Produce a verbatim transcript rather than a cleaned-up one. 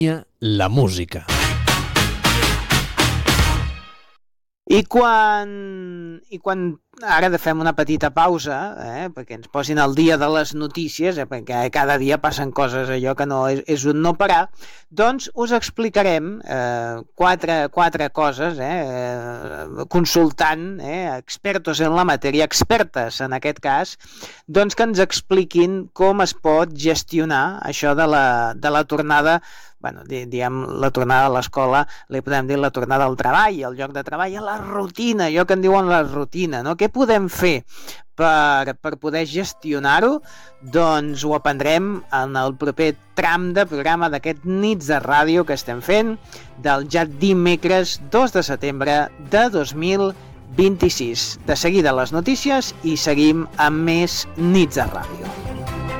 La música. I quan, i quan ara de fem una petita pausa, eh, perquè ens posin al dia de les notícies, eh, perquè cada dia passen coses, allò que no és, és un no parar, doncs us explicarem eh, quatre, quatre coses, eh, consultant eh, expertos en la matèria, expertes en aquest cas, doncs que ens expliquin com es pot gestionar això de la, de la tornada, bueno, diguem la tornada a l'escola, li podem dir la tornada al treball, al lloc de treball, a la rutina, allò que en diuen la rutina, no? Què podem fer per, per poder gestionar-ho? Doncs ho aprendrem en el proper tram de programa d'aquest Nits de Ràdio que estem fent del ja dimecres dos de setembre de dos mil vint-i-sis. De seguida les notícies i seguim amb més Nits de Ràdio.